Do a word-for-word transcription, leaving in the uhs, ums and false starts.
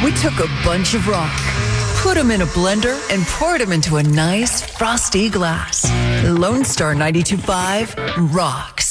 We took a bunch of rock, put them in a blender, and poured them into a nice frosty glass. Lone Star ninety-two point five rocks.